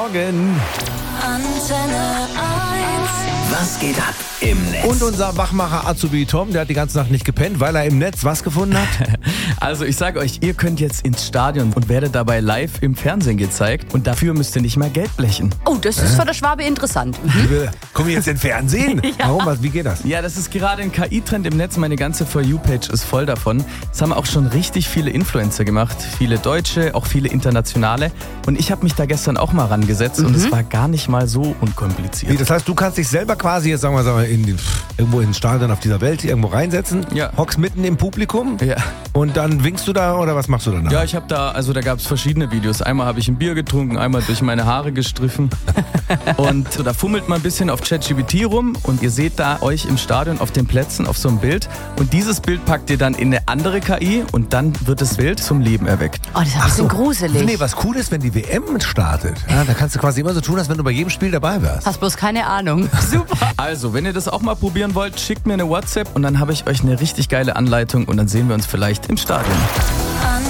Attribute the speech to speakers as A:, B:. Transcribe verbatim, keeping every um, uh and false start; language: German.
A: Morgen.
B: Antenne eins.
C: Was geht ab im Netz?
A: Und unser Wachmacher Azubi Tom, der hat die ganze Nacht nicht gepennt, weil er im Netz was gefunden hat?
D: Also ich sage euch, ihr könnt jetzt ins Stadion und werdet dabei live im Fernsehen gezeigt. Und dafür müsst ihr nicht mal Geld blechen.
E: Oh, das ist für der Schwabe interessant. Mhm.
A: Kommen wir jetzt in Fernsehen?
E: Ja.
A: Warum? Was, wie geht das?
D: Ja, das ist gerade ein K I-Trend im Netz. Meine ganze For You-Page ist voll davon. Das haben auch schon richtig viele Influencer gemacht. Viele Deutsche, auch viele internationale. Und ich habe mich da gestern auch mal rangesetzt. Mhm. Und es war gar nicht mal so unkompliziert.
A: Wie, das heißt, du kannst dich selber quasi jetzt, sagen wir, sagen wir in die, irgendwo in ein Stadion auf dieser Welt irgendwo reinsetzen,
D: Ja.
A: hockst mitten im Publikum
D: Ja.
A: und dann winkst du da oder was machst du danach?
D: Ja, ich habe da, also da gab es verschiedene Videos. Einmal habe ich ein Bier getrunken, einmal durch meine Haare gestriffen. Und so, da fummelt man ein bisschen auf ChatGPT rum und ihr seht da euch im Stadion auf den Plätzen auf so einem Bild. Und dieses Bild packt ihr dann in eine andere K I und dann wird das Bild zum Leben erweckt.
E: Oh, das ist ein bisschen gruselig.
A: Nee, was cool ist, wenn die W M startet. Ja, da kannst du quasi immer so tun, als wenn du bei jedem Spiel dabei wärst.
E: Hast bloß keine Ahnung. Super.
D: Also, wenn ihr das auch mal probieren wollt, schickt mir eine WhatsApp und dann habe ich euch eine richtig geile Anleitung und dann sehen wir uns vielleicht im Stadion.